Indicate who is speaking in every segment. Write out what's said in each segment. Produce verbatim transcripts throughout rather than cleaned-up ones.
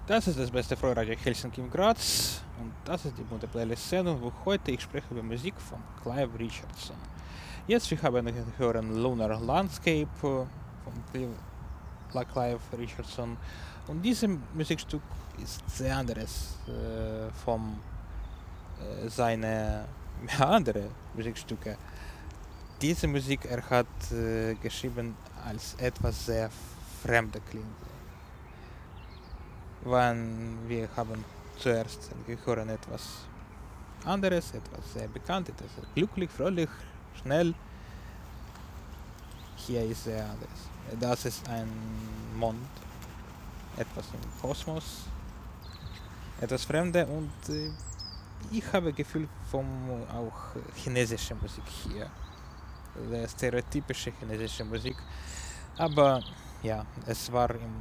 Speaker 1: Das ist das beste Freiradio Helsinki im Graz und das ist die bunte Playlist-Sendung, wo heute ich spreche über Musik von Clive Richardson. Jetzt wir haben hören Lunar Landscape von Clive Richardson und dieses Musikstück ist sehr anderes äh, von äh, seine ja, andere Musikstücke. Diese Musik er hat äh, geschrieben als etwas sehr Fremde klingt. Wenn wir haben zuerst wir hören etwas anderes, etwas sehr bekannt, etwas glücklich, fröhlich, schnell. Hier ist sehr anders. Das ist ein Mond, etwas im Kosmos, etwas Fremde und äh, ich habe Gefühl von auch chinesischer Musik hier. Der stereotypische chinesische Musik. Aber ja, es war im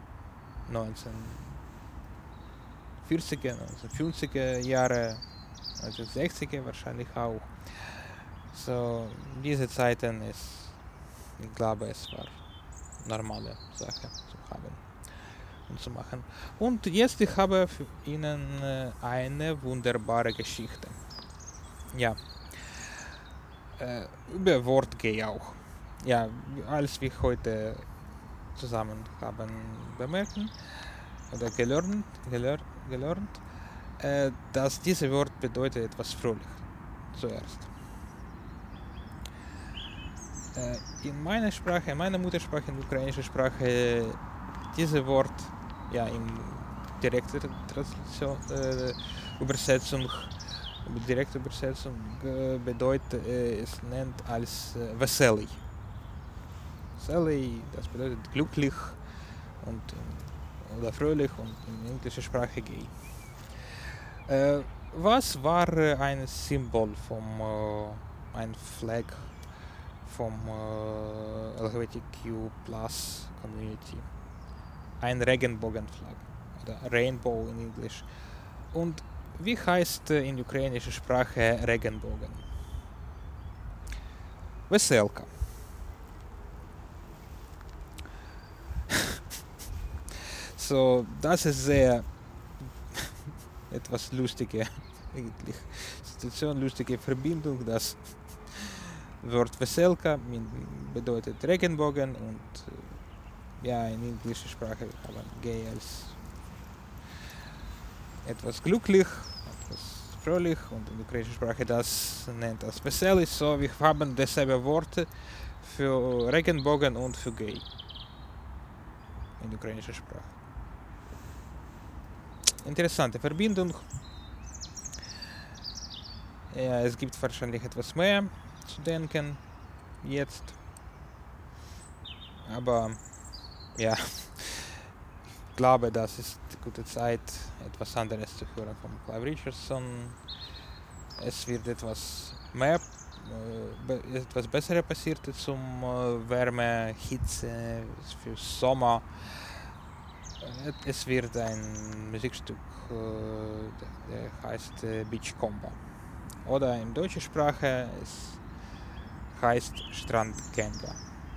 Speaker 1: neunzehnhundertvierziger, neunzehnhundertfünfziger Jahre, neunzehnhundertsechziger wahrscheinlich auch. So, diese Zeiten ist, ich glaube, es war normale Sache zu haben und zu machen. Und jetzt ich habe für Ihnen äh, eine wunderbare Geschichte. Ja, äh, über Wortgeh auch. Ja, als wir heute zusammen haben bemerken oder gelernt, gelernt, gelernt äh, dass dieses Wort bedeutet etwas fröhlich zuerst. Äh, in meiner Sprache, in meiner Muttersprache, in der ukrainischen Sprache, dieses Wort ja in direkter Translation, äh, Übersetzung, direkte Übersetzung äh, bedeutet, äh, es nennt als äh, Veseli. Veseli, das bedeutet glücklich und oder fröhlich und in englischer Sprache gay. Äh, was war äh, ein Symbol vom äh, ein Flag vom äh, L G B T Q plus Community? Ein Regenbogenflag oder Rainbow in Englisch. Und wie heißt äh, in ukrainischer Sprache Regenbogen? Veselka. So, das ist sehr etwas lustige eigentlich Situation, lustige Verbindung. Das Wort Veselka bedeutet Regenbogen und äh, ja, in englischer Sprache haben wir gay als etwas glücklich, etwas fröhlich und in der ukrainischen Sprache das nennt das Veseli. So, wir haben dasselbe Worte für Regenbogen und für gay in der ukrainischen Sprache. Interessante Verbindung. Ja, es gibt wahrscheinlich etwas mehr zu denken jetzt. Aber ja, ich glaube, das ist eine gute Zeit, etwas anderes zu hören von Clive Richardson. Es wird etwas mehr, äh, be- etwas Besseres passiert zum äh, Wärme, Hitze, für Sommer. Es wird ein Musikstück, äh, der heißt äh, Beachcomber. Oder in deutscher Sprache es heißt Strandgänger.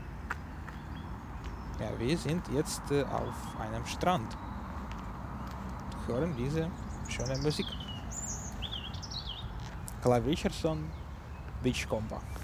Speaker 1: Ja, wir sind jetzt äh, auf einem Strand. Hören diese schöne Musik. Clive Richardson, Beachcomber.